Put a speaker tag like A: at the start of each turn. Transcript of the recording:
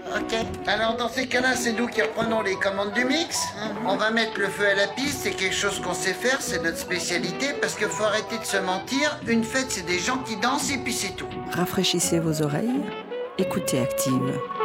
A: Ok. Alors dans ces cas-là, c'est nous qui reprenons les commandes du mix. On va mettre le feu à la piste, c'est quelque chose qu'on sait faire, c'est notre spécialité, parce qu'il faut arrêter de se mentir. Une fête, c'est des gens qui dansent et puis c'est tout.
B: Rafraîchissez vos oreilles, écoutez Active.